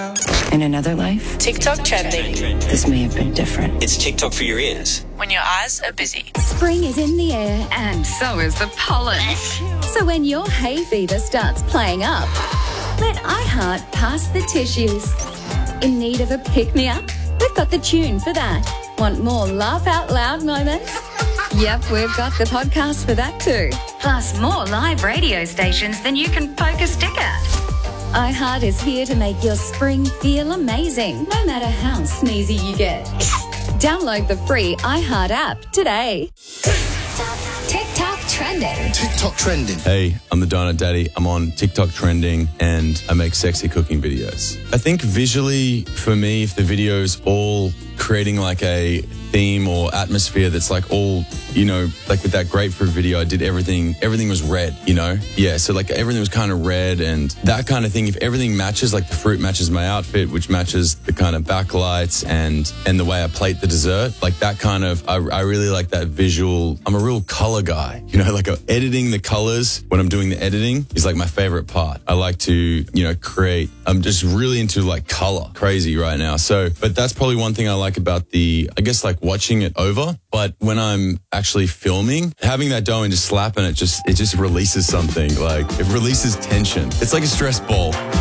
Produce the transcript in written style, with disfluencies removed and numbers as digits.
In another life, TikTok trending. this may have been different. It's TikTok for your ears. When your eyes are busy. Spring is in the air and so is the pollen. So when your hay fever starts playing up, let iHeart pass the tissues. In need of a pick-me-up? We've got the tune for that. Want more laugh out loud moments? Yep, we've got the podcast for that too. Plus more live radio stations than you can poke a stick at. iHeart is here to make your spring feel amazing, no matter how sneezy you get. Download the free iHeart app today. TikTok trending. TikTok trending. Hey, I'm the Donut Daddy. I'm on TikTok trending and I make sexy cooking videos. I think visually, for me, if the video's all creating like a theme or atmosphere that's like all, you know, like with that grapefruit video, I did everything was red, you know? Yeah, so like everything was kind of red and that kind of thing. If everything matches, like the fruit matches my outfit, which matches the kind of backlights and the way I plate the dessert, like that kind of, I really like that visual. I'm a real color guy, you know, like editing the colors when I'm doing the editing is like my favorite part. I like to, you know, create, I'm just really into like color, crazy right now. So, but that's probably one thing I like about I guess like watching it over, but when I'm actually filming, having that dough and just slapping it just releases something. Like it releases tension. It's like a stress ball.